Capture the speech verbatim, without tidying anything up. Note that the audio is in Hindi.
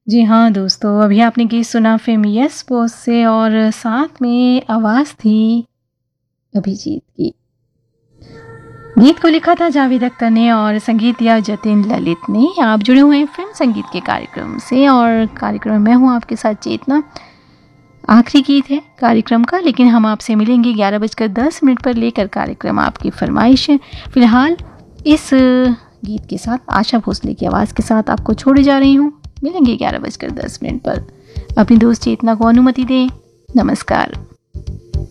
जी हाँ दोस्तों, अभी आपने गीत सुना फिल्म यस बॉस से और साथ में आवाज़ थी अभिजीत की। गीत को लिखा था जावेद अख्तर ने और संगीत दिया जतिन ललित ने। आप जुड़े हुए हैं फिल्म संगीत के कार्यक्रम से और कार्यक्रम में हूँ आपके साथ चेतना। आखिरी गीत है कार्यक्रम का, लेकिन हम आपसे मिलेंगे ग्यारह बजकर दस मिनट पर लेकर कार्यक्रम आपकी फरमाइश है। फिलहाल इस गीत के साथ आशा भोसले की आवाज़ के साथ आपको छोड़े जा रही हूँ। मिलेंगे ग्यारह बजकर दस मिनट पर। अपनी दोस्त चेतना को अनुमति दें। नमस्कार।